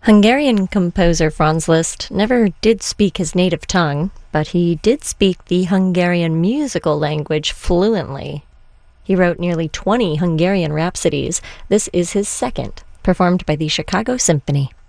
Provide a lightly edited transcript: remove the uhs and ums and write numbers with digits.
Hungarian composer Franz Liszt never did speak his native tongue, but he did speak the Hungarian musical language fluently. He wrote nearly 20 Hungarian rhapsodies. This is his second, performed by the Chicago Symphony.